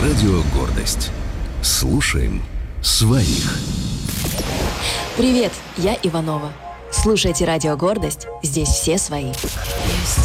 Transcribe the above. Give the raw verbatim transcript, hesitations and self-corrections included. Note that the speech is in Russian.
Радио «Гордость». Слушаем своих. Привет, я Иванова. Слушайте «Радио Гордость». Здесь все свои.